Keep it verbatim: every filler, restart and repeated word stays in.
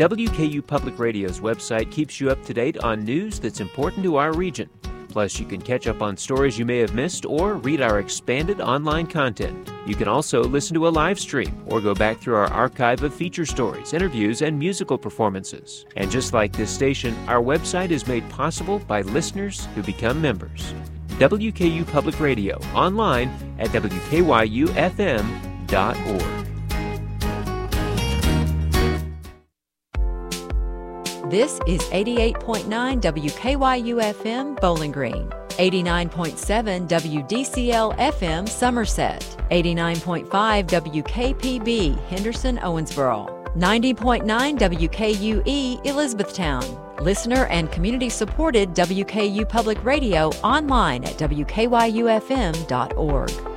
W K U Public Radio's website keeps you up to date on news that's important to our region. Plus, you can catch up on stories you may have missed or read our expanded online content. You can also listen to a live stream or go back through our archive of feature stories, interviews, and musical performances. And just like this station, our website is made possible by listeners who become members. W K U Public Radio, online at W K Y U F M dot org. This is eighty-eight point nine W K Y U F M Bowling Green, eighty-nine point seven W D C L F M Somerset, eighty-nine point five W K P B Henderson Owensboro, ninety point nine W K U E Elizabethtown. Listener and community-supported W K U Public Radio online at W K Y U F M dot org.